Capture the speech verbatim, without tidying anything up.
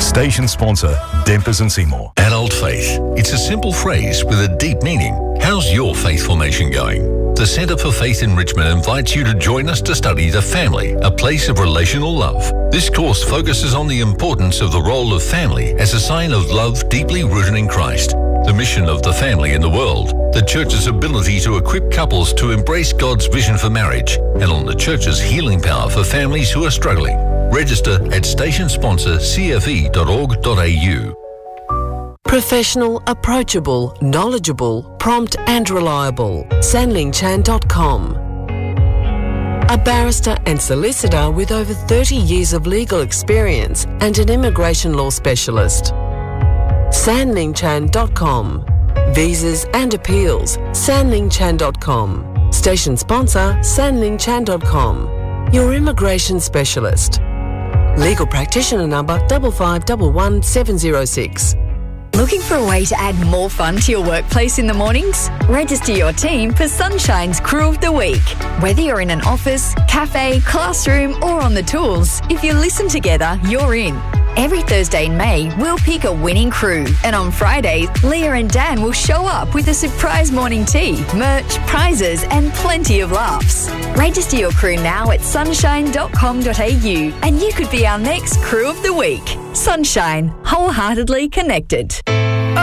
Station sponsor, Dempers and Seymour. Adult faith. It's a simple phrase with a deep meaning. How's your faith formation going? The Centre for Faith Enrichment invites you to join us to study The Family, a place of relational love. This course focuses on the importance of the role of family as a sign of love deeply rooted in Christ, the mission of the family in the world, the Church's ability to equip couples to embrace God's vision for marriage, and on the Church's healing power for families who are struggling. Register at station sponsor c f e dot org dot a u. Professional, approachable, knowledgeable, prompt and reliable. sanling chan dot com. A barrister and solicitor with over thirty years of legal experience and an immigration law specialist. sanling chan dot com. Visas and appeals, sanling chan dot com. Station sponsor, sanling chan dot com. Your immigration specialist. Legal practitioner number five five one one seven zero six. Looking for a way to add more fun to your workplace in the mornings? Register your team for Sunshine's Crew of the Week. Whether you're in an office, cafe, classroom or on the tools, if you listen together, you're in. Every Thursday in May, we'll pick a winning crew. And on Fridays, Leah and Dan will show up with a surprise morning tea, merch, prizes and plenty of laughs. Register your crew now at sunshine dot com dot a u and you could be our next Crew of the Week. Sunshine, wholeheartedly connected.